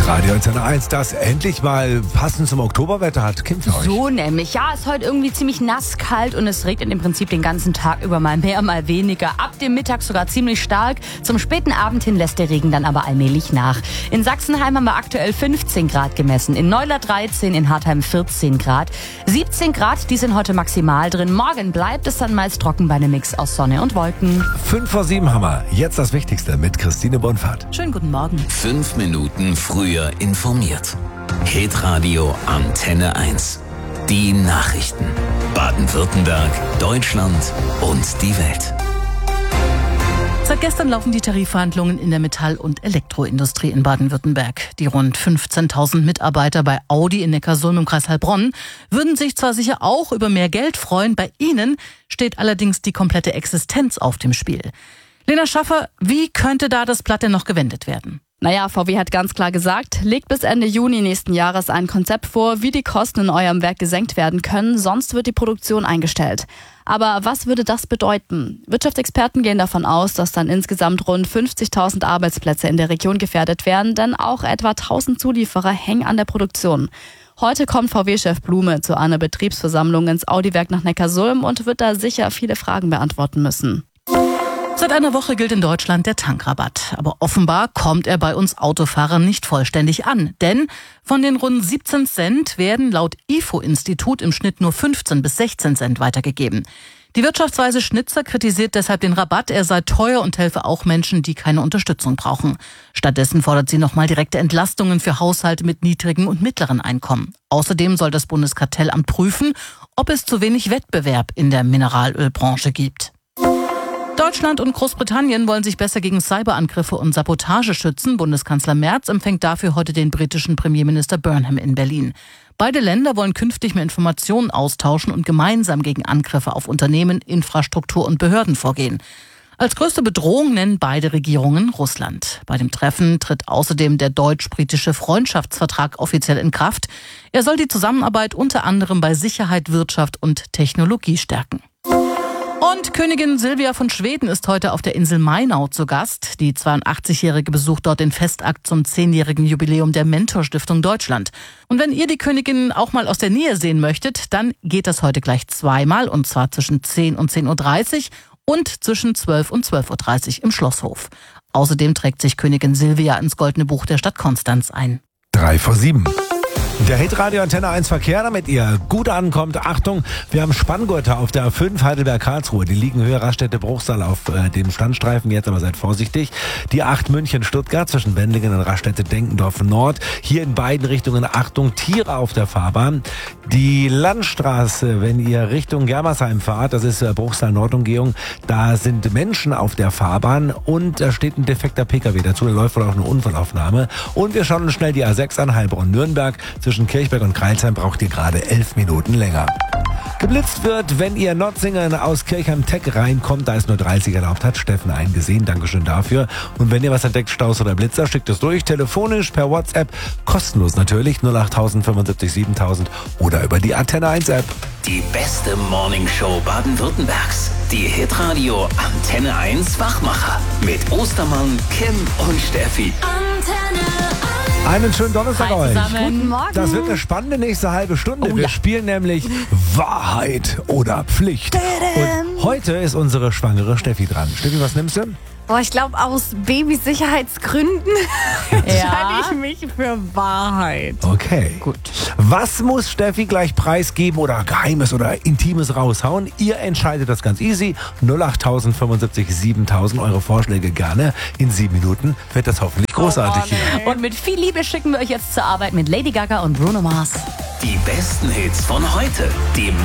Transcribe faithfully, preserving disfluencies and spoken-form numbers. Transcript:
Radio Antenne eins, das endlich mal passend zum Oktoberwetter hat. Kim für euch. So nämlich. Ja, ist heute irgendwie ziemlich nass, kalt und es regnet im Prinzip den ganzen Tag über mal mehr, mal weniger. Ab dem Mittag sogar ziemlich stark. Zum späten Abend hin lässt der Regen dann aber allmählich nach. In Sachsenheim haben wir aktuell fünfzehn Grad gemessen, in Neuler dreizehn, in Hartheim vierzehn Grad. siebzehn Grad, die sind heute maximal drin. Morgen bleibt es dann meist trocken bei einem Mix aus Sonne und Wolken. Fünf vor sieben haben wir. Jetzt das Wichtigste mit Christine Bonfahrt. Schönen guten Morgen. Fünf Minuten früher informiert. Hitradio Antenne eins. Die Nachrichten. Baden-Württemberg, Deutschland und die Welt. Seit gestern laufen die Tarifverhandlungen in der Metall- und Elektroindustrie in Baden-Württemberg. Die rund fünfzehntausend Mitarbeiter bei Audi in Neckarsulm im Kreis Heilbronn würden sich zwar sicher auch über mehr Geld freuen, bei ihnen steht allerdings die komplette Existenz auf dem Spiel. Lena Schaffer, wie könnte da das Blatt denn noch gewendet werden? Naja, V W hat ganz klar gesagt, legt bis Ende Juni nächsten Jahres ein Konzept vor, wie die Kosten in eurem Werk gesenkt werden können, sonst wird die Produktion eingestellt. Aber was würde das bedeuten? Wirtschaftsexperten gehen davon aus, dass dann insgesamt rund fünfzigtausend Arbeitsplätze in der Region gefährdet werden, denn auch etwa tausend Zulieferer hängen an der Produktion. Heute kommt V W-Chef Blume zu einer Betriebsversammlung ins Audi-Werk nach Neckarsulm und wird da sicher viele Fragen beantworten müssen. Seit einer Woche gilt in Deutschland der Tankrabatt. Aber offenbar kommt er bei uns Autofahrern nicht vollständig an. Denn von den rund siebzehn Cent werden laut I F O-Institut im Schnitt nur fünfzehn bis sechzehn Cent weitergegeben. Die Wirtschaftsweise Schnitzer kritisiert deshalb den Rabatt. Er sei teuer und helfe auch Menschen, die keine Unterstützung brauchen. Stattdessen fordert sie nochmal direkte Entlastungen für Haushalte mit niedrigen und mittleren Einkommen. Außerdem soll das Bundeskartellamt prüfen, ob es zu wenig Wettbewerb in der Mineralölbranche gibt. Deutschland und Großbritannien wollen sich besser gegen Cyberangriffe und Sabotage schützen. Bundeskanzler Merz empfängt dafür heute den britischen Premierminister Burnham in Berlin. Beide Länder wollen künftig mehr Informationen austauschen und gemeinsam gegen Angriffe auf Unternehmen, Infrastruktur und Behörden vorgehen. Als größte Bedrohung nennen beide Regierungen Russland. Bei dem Treffen tritt außerdem der deutsch-britische Freundschaftsvertrag offiziell in Kraft. Er soll die Zusammenarbeit unter anderem bei Sicherheit, Wirtschaft und Technologie stärken. Und Königin Silvia von Schweden ist heute auf der Insel Mainau zu Gast. Die zweiundachtzigjährige besucht dort den Festakt zum zehnjährigen Jubiläum der Mentor-Stiftung Deutschland. Und wenn ihr die Königin auch mal aus der Nähe sehen möchtet, dann geht das heute gleich zweimal, und zwar zwischen zehn und zehn Uhr dreißig und zwischen zwölf und zwölf Uhr dreißig im Schlosshof. Außerdem trägt sich Königin Silvia ins Goldene Buch der Stadt Konstanz ein. Drei vor sieben. Der Hitradio Antenne eins Verkehr, damit ihr gut ankommt. Achtung, wir haben Spanngurte auf der A fünf Heidelberg-Karlsruhe. Die liegen Höhe Raststätte-Bruchsal auf äh, dem Standstreifen. Jetzt aber seid vorsichtig. Die acht München-Stuttgart zwischen Wendlingen und Raststätte-Denkendorf-Nord. Hier in beiden Richtungen Achtung, Tiere auf der Fahrbahn. Die Landstraße, wenn ihr Richtung Germersheim fahrt, das ist äh, Bruchsal-Nordumgehung, da sind Menschen auf der Fahrbahn und da steht ein defekter Pkw dazu. Da läuft wohl auch eine Unfallaufnahme. Und wir schauen uns schnell die A sechs an, Heilbronn-Nürnberg. Zwischen Kirchberg und Kreilsheim braucht ihr gerade elf Minuten länger. Geblitzt wird, wenn ihr Notzingen aus Kirchheim-Teck reinkommt, da ist nur dreißig erlaubt, hat Steffen eingesehen. Dankeschön dafür. Und wenn ihr was entdeckt, Staus oder Blitzer, schickt es durch, telefonisch, per WhatsApp, kostenlos natürlich, null acht null null fünfundsiebzig siebentausend oder über die Antenne eins App. Die beste Morningshow Baden-Württembergs. Die Hitradio Antenne eins Wachmacher. Mit Ostermann, Kim und Steffi. Antenne eins. Einen schönen Donnerstag Hi euch. zusammen. Guten Morgen. Das wird eine spannende nächste halbe Stunde. Oh, Wir ja. spielen nämlich Wahrheit oder Pflicht. Und heute ist unsere schwangere Steffi dran. Steffi, was nimmst du? Boah, ich glaube, aus Babysicherheitsgründen entscheide ich mich für Wahrheit. Okay. Gut. Was muss Steffi gleich preisgeben oder Geheimes oder Intimes raushauen? Ihr entscheidet das ganz easy. null acht null null fünfundsiebzig siebentausend, eure Vorschläge gerne. In sieben Minuten wird das hoffentlich großartig hier. Und mit viel Liebe schicken wir euch jetzt zur Arbeit mit Lady Gaga und Bruno Mars. Die besten Hits von heute. Die